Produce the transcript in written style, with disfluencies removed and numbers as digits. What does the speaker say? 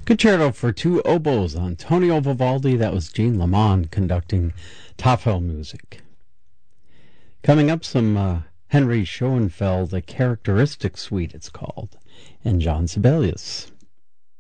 Concerto for two oboes, Antonio Vivaldi. That was Jean Lamond conducting Tafelmusik. Coming up, some Henry Schoenfeld, a characteristic suite it's called, and John Sibelius.